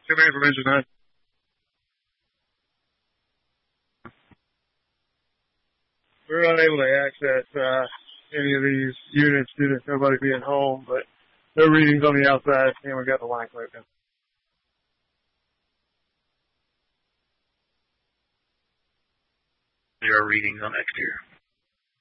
Command from Engine 9. We're unable to access any of these units due to nobody being home, but no readings on the outside, and we got the line cleared now. There are readings on exterior.